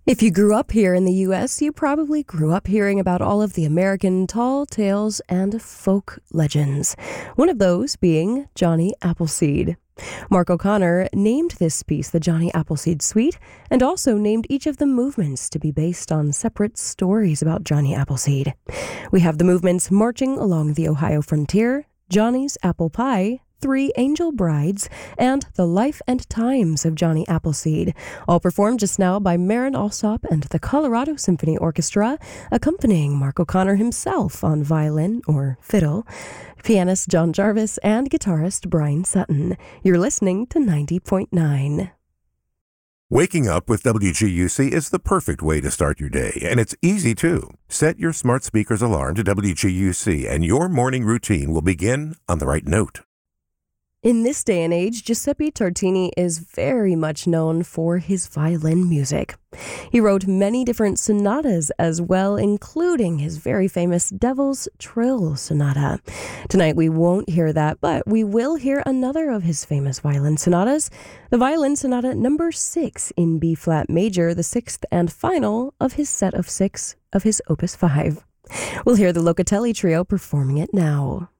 If you grew up here in the U.S., you probably grew up hearing about all of the American tall tales and folk legends, one of those being Johnny Appleseed. Mark O'Connor named this piece the Johnny Appleseed Suite and also named each of the movements to be based on separate stories about Johnny Appleseed. We have the movements Marching Along the Ohio Frontier, Johnny's Apple Pie, Three Angel Brides, and The Life and Times of Johnny Appleseed, all performed just now by Marin Alsop and the Colorado Symphony Orchestra, accompanying Mark O'Connor himself on violin or fiddle, pianist John Jarvis, and guitarist Brian Sutton. You're listening to 90.9. Waking up with WGUC is the perfect way to start your day, and it's easy too. Set your smart speaker's alarm to WGUC, and your morning routine will begin on the right note. In this day and age, Giuseppe Tartini is very much known for his violin music. He wrote many different sonatas as well, including his very famous Devil's Trill Sonata. Tonight we won't hear that, but we will hear another of his famous violin sonatas, the Violin Sonata No. 6 in B-flat major, the sixth and final of his set of 6 of his Opus 5. We'll hear the Locatelli Trio performing it now.